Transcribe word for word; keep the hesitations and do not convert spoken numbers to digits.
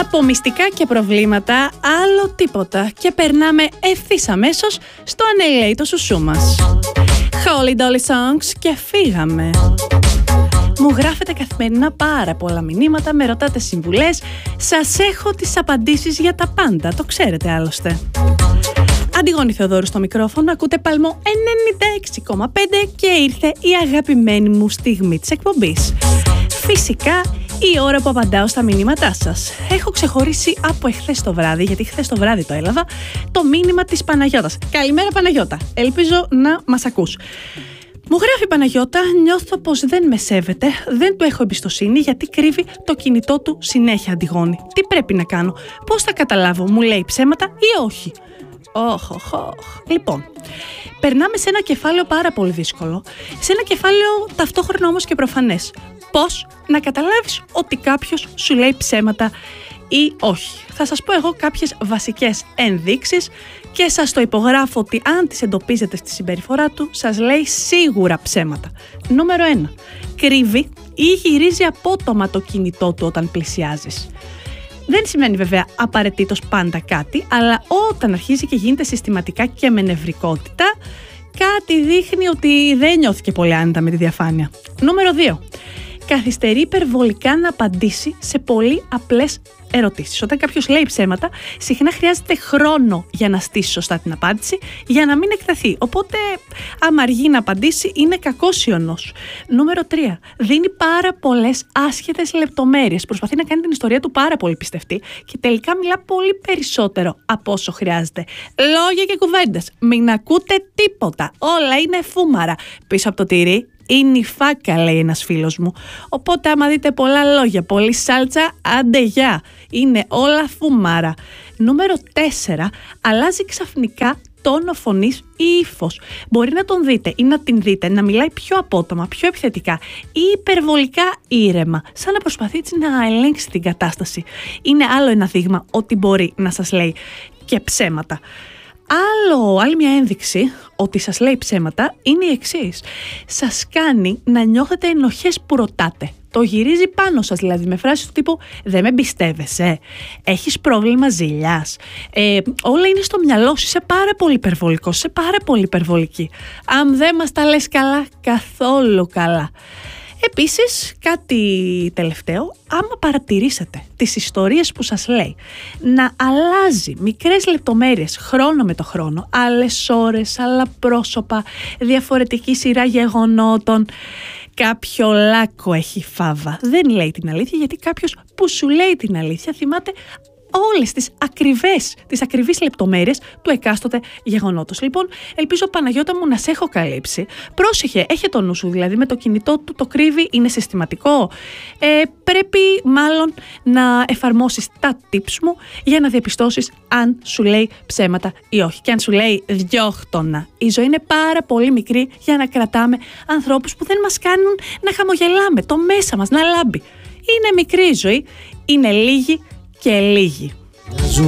Από μυστικά και προβλήματα, άλλο τίποτα. Και περνάμε ευθύς αμέσως στο ανελαίτο σουσού μας. Holy Dolly Songs και φύγαμε. Μου γράφετε καθημερινά πάρα πολλά μηνύματα, με ρωτάτε συμβουλές. Σας έχω τις απαντήσεις για τα πάντα, το ξέρετε άλλωστε. Αντιγόνη Θεοδόρου στο μικρόφωνο, ακούτε Παλμό ενενήντα έξι κόμμα πέντε και ήρθε η αγαπημένη μου στιγμή της εκπομπής. Φυσικά η ώρα που απαντάω στα μηνύματά σας. Έχω ξεχωρίσει από εχθές το βράδυ, γιατί χθες το βράδυ το έλαβα, το μήνυμα της Παναγιώτας. Καλημέρα Παναγιώτα, ελπίζω να μας ακούς. Μου γράφει η Παναγιώτα, νιώθω πως δεν με σέβεται, δεν του έχω εμπιστοσύνη γιατί κρύβει το κινητό του συνέχεια, Αντιγόνη. Τι πρέπει να κάνω, πώς θα καταλάβω, μου λέει ψέματα ή όχι? Όχ, όχ, όχ. Λοιπόν, περνάμε σε ένα κεφάλαιο πάρα πολύ δύσκολο, σε ένα κεφάλαιο ταυτόχρονα όμως και προφανές. Πώς να καταλάβεις ότι κάποιος σου λέει ψέματα ή όχι? Θα σας πω εγώ κάποιες βασικές ενδείξεις και σας το υπογράφω ότι αν τις εντοπίζετε στη συμπεριφορά του, σας λέει σίγουρα ψέματα. Νούμερο ένα. Κρύβει ή γυρίζει απότομα το κινητό του όταν πλησιάζεις. Δεν σημαίνει βέβαια απαραίτητος πάντα κάτι, αλλά όταν αρχίζει και γίνεται συστηματικά και με νευρικότητα, κάτι δείχνει ότι δεν νιώθηκε πολύ άνετα με τη διαφάνεια. Νούμερο δύο. Καθυστερεί υπερβολικά να απαντήσει σε πολύ απλές ερωτήσεις. Όταν κάποιος λέει ψέματα, συχνά χρειάζεται χρόνο για να στήσει σωστά την απάντηση, για να μην εκτεθεί. Οπότε, άμα αργεί να απαντήσει, είναι κακός ιονός. Νούμερο τρία. Δίνει πάρα πολλές άσχετες λεπτομέρειες. Προσπαθεί να κάνει την ιστορία του πάρα πολύ πιστευτή και τελικά μιλά πολύ περισσότερο από όσο χρειάζεται. Λόγια και κουβέντες. Μην ακούτε τίποτα. Όλα είναι φούμαρα. Πίσω από το τυρί είναι η φάκα, λέει ένας φίλος μου. Οπότε άμα δείτε πολλά λόγια, πολύ σάλτσα, άντε γεια. Είναι όλα φούμαρα. Νούμερο τέσσερα. Αλλάζει ξαφνικά τόνο φωνής ή ύφος. Μπορεί να τον δείτε ή να την δείτε να μιλάει πιο απότομα, πιο επιθετικά ή υπερβολικά ήρεμα, σαν να προσπαθεί έτσι να ελέγξει την κατάσταση. Είναι άλλο ένα δείγμα ότι μπορεί να σας λέει και ψέματα. Άλλο, άλλη μια ένδειξη ότι σας λέει ψέματα είναι η εξής. Σας κάνει να νιώθετε ενοχές που ρωτάτε. Το γυρίζει πάνω σας, δηλαδή με φράσεις του τύπου «Δεν με εμπιστεύεσαι», «Έχεις πρόβλημα ζηλιάς», ε, «Όλα είναι στο μυαλό σου», «Είσαι πάρα πολύ υπερβολικός», «Είσαι πάρα πολύ υπερβολική», «Αν δεν μας τα λες καλά, καθόλου καλά». Επίσης, κάτι τελευταίο, άμα παρατηρήσετε τις ιστορίες που σας λέει να αλλάζει μικρές λεπτομέρειες χρόνο με το χρόνο, άλλες ώρες, άλλα πρόσωπα, διαφορετική σειρά γεγονότων, κάποιο λάκκο έχει φάβα. Δεν λέει την αλήθεια, γιατί κάποιος που σου λέει την αλήθεια θυμάται όλες τις ακριβές, τις ακριβείς λεπτομέρειες του εκάστοτε γεγονότος. Λοιπόν, ελπίζω Παναγιώτα μου να σε έχω καλύψει. Πρόσεχε, έχε το νου σου, δηλαδή με το κινητό του το κρύβει, είναι συστηματικό. Ε, πρέπει μάλλον να εφαρμόσεις τα tips μου για να διαπιστώσεις αν σου λέει ψέματα ή όχι. Και αν σου λέει διώχτωνα. Η ζωή είναι πάρα πολύ μικρή για να κρατάμε ανθρώπους που δεν μας κάνουν να χαμογελάμε, το μέσα μας να λάμπει. Είναι μικρή η ζωή, είναι λίγη και λίγοι.